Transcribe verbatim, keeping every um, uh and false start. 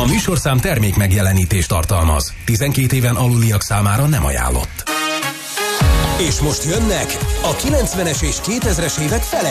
A műsorszám termék megjelenítést tartalmaz. tizenkét éven aluliak számára nem ajánlott. És most jönnek a kilencvenes és kétezres évek fele